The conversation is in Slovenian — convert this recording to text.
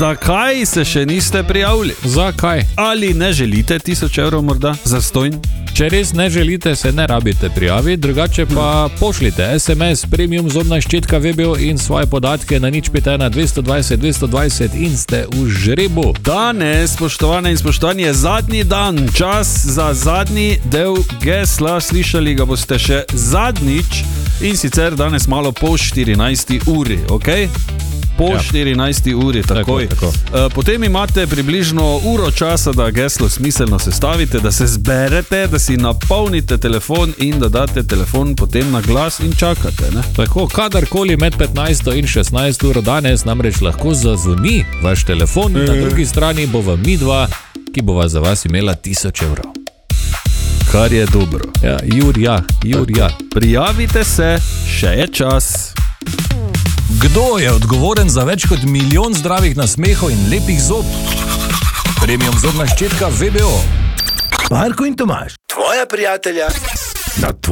zakaj se še niste prijavili? Zakaj? Ali ne želite 1000 evrov morda za stojn? Če res ne želite, se ne rabite prijaviti, drugače pa pošljite SMS premium zobna ščetka VBO in svoje podatke na 051 220 220 in ste v žrebu. Danes, spoštovane in spoštovani, je zadnji dan, čas za zadnji del gesla. Slišali ga boste še zadnjič in sicer danes malo po 14. uri, ok? Po 14. uri, takoj. Tako. Potem imate približno uro časa, da geslo smiselno sestavite, da se zberete, da si napolnite telefon in da date telefon potem na glas in čakate. Ne? Tako, kadarkoli med 15 in 16 uro danes namreč lahko zazvoni vaš telefon in na drugi strani bova midva, ki bova za vas imela 1000 evrov. Kar je dobro. Ja, Jurja. Prijavite se, še je čas. Kdo je odgovoren za več kot 1 milijon zdravih nasmehov in lepih zob? Premium zobna ščetka VBO. Marko in Tomaž, tvoja prijatelja na